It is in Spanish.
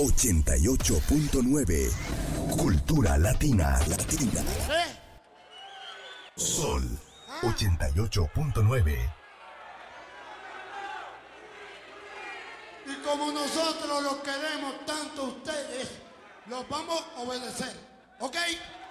88.9. Cultura latina. Sol 88.9. Y como nosotros los queremos tanto a ustedes, los vamos a obedecer. ¿Ok?